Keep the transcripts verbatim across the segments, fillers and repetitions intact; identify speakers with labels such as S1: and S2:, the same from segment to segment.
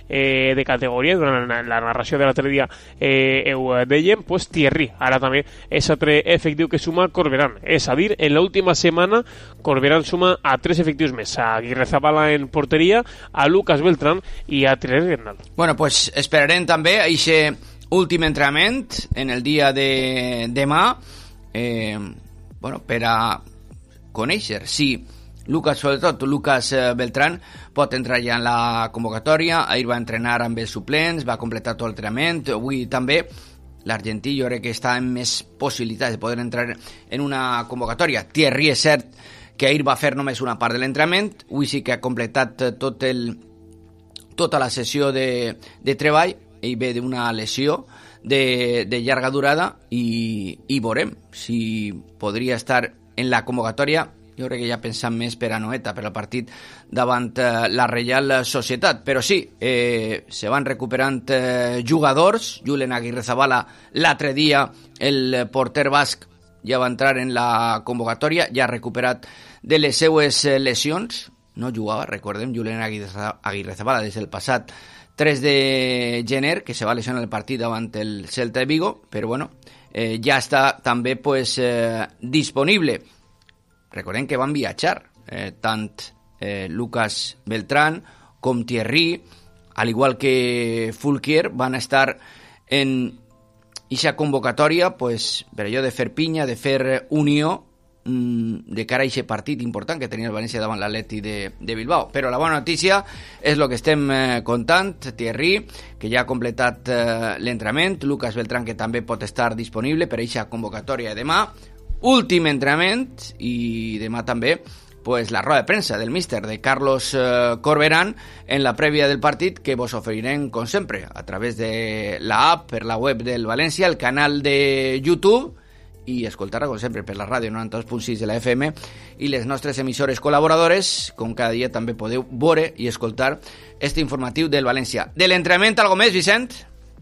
S1: eh, de categoria, durant la, la narració de l'altre dia eh, ho dèiem, pues Thierry, ara també és altre efectiu que suma Corberán, és a dir, en l'última setmana Corberán suma a tres efectius més, a Aguirrezabala en porteria, a Lucas Beltrán i a Thierry Rendal.
S2: Bueno, pues esperarem també a eixe últim entrenament en el dia de demà, eh, bueno, per a conèixer si Lucas, sobretot Lucas Beltrán, pot entrar ja en la convocatòria. Ahir va entrenar amb els suplents, va completar tot l'entrenament. Avui també l'argentí jo crec que està en més possibilitats de poder entrar en una convocatòria. Thierry és cert que ahir va fer només una part de l'entrenament, avui sí que ha completat tot el, tota la sessió de, de treball. Ell ve d'una lesió de, de llarga durada i, i veurem si podria estar en la convocatòria. Jo crec que ja pensant més per a Noeta, per al partit davant eh, la Reial Societat. Però sí, eh, se van recuperant eh, jugadors. Julen Aguirrezabala l'altre dia, el porter basc, ja va entrar en la convocatòria, ja ha recuperat de les seues lesions. No jugava, recordem, Julen Aguirrezabala des del passat tres de gener, que se va lesionar el partit davant el Celta de Vigo, però bueno, eh, ja està també pues, eh, disponible. Recordem que van viatjar eh, tant eh, Lucas Beltrán com Thierry, al igual que Fulquier, van estar en aquesta convocatòria pues, per allò de fer pinya, de fer unió mmm, de cara a aquest partit important que tenia el València davant l'Atleti de, de Bilbao. Però la bona notícia és el que estem eh, contant. Thierry, que ja ha completat eh, l'entrenament, Lucas Beltrán, que també pot estar disponible per a aquesta convocatòria de demà. Últim entrenament i demà també pues, la roda de premsa del míster de Carlos eh, Corberán en la prèvia del partit que vos oferirem com sempre a través de la app, per la web del València, el canal de YouTube i escoltar com sempre per la ràdio noranta dos punt sis de la F M i les nostres emissores col·laboradores, com cada dia també podeu veure i escoltar este informatiu del València. De l'entrenament, algo més, Vicent?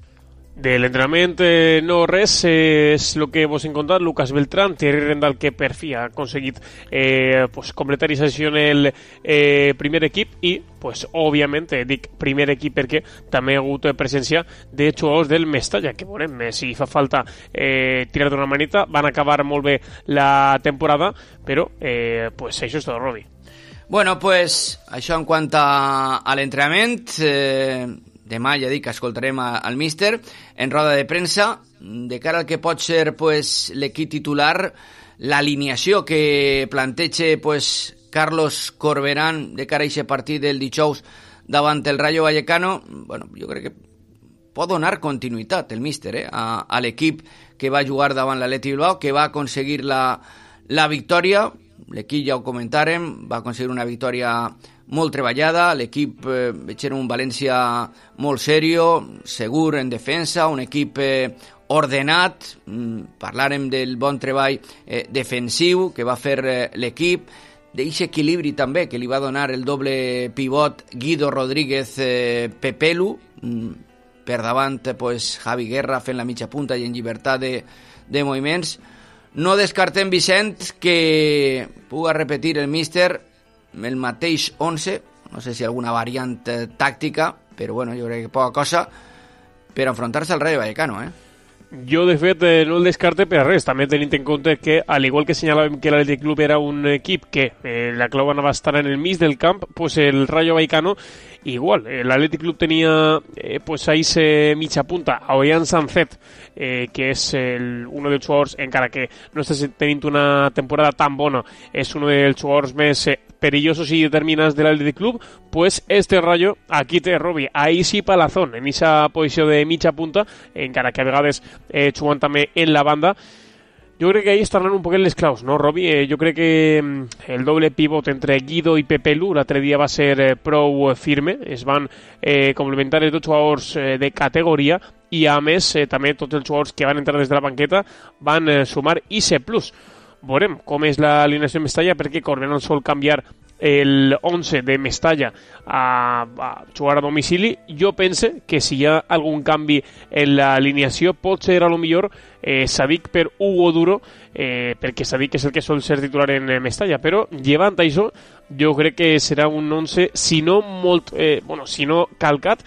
S1: De l'entrenament eh, no res, eh, és el que vos hem contat. Lucas Beltrán, Thierry Rendal, que per fi ha aconseguit eh, pues, completar i sessió en el eh, primer equip i, pues, òbviament, eh, dic primer equip perquè també ha hagut presència de jugadors del Mestalla, que veurem eh, si fa falta eh, tirar d'una manita. Van acabar molt bé la temporada, però eh, pues, això és tot, Robi.
S2: Bueno, pues, això en quant a, a l'entrenament... Eh... Demà ja dic que escoltarem al míster en roda de premsa de cara al que pot ser pues, l'equip titular, l'alineació que planteja pues, Carlos Corberán de cara a aquest partit del dijous davant el Rayo Vallecano. Bueno, jo crec que pot donar continuïtat el míster eh, a, a l'equip que va jugar davant l'Atleti Bilbao, que va aconseguir la, la victòria. L'equip ja ho comentàrem, va aconseguir una victòria molt treballada. L'equip eh, veig un València molt serio, segur en defensa, un equip eh, ordenat. Mm, parlàrem del bon treball eh, defensiu que va fer eh, l'equip, d'aquest equilibri també que li va donar el doble pivot Guido Rodríguez eh, Pepelu, mm, per davant pues, Javi Guerra fent la mitja punta i en llibertat de, de moviments. No descartem, Vicent, que puga repetir el míster el mateix onze, no sé si alguna variant eh, tàctica, però bueno, jo crec que poca cosa per enfrontar-se al Rayo Vallecano, eh?
S1: Jo, de fet, eh, no el descarte per res, també tenint en compte que, al igual que assenyalàvem que l'Atlètic Club era un equip que eh, la clau anava a estar en el mig del camp, pues el Rayo Vallecano igual, eh, l'Atlètic Club tenia eh, pues ahí se mitja punta a Ollán Sancet, eh, que és el, uno dels jugadors, encara que no està tenint una temporada tan bona, és un dels jugadors més eh, perillosos y determinants de l'Atlètic Club, pues este Rayo aquí té Robi, ahí sí Palazón, en esa posició de mitja punta, encara que a vegades eh, jugant també en la banda. Jo crec que ahí estaran un poquet les claus, no, Robi? Eh, jo crec que el doble pivot entre Guido i Pepelu l'altre dia va ser eh, prou firme, es van eh, complementar els dos jugadors eh, de categoria i a més eh, també tots els jugadors que van entrar des de la banqueta van eh, sumar I C plus. Veurem com és l'alineació de Mestalla, perquè Corberán sol canviar el onze de Mestalla a, a jugar a domicili. Jo pense que si hi ha algun canvi en l'alineació pot ser a lo millor eh, Sadik per Hugo Duro, eh, perquè Sadik és el que sol ser titular en Mestalla, però llevant això jo crec que serà un onze, si no molt, eh, bueno, si no calcat,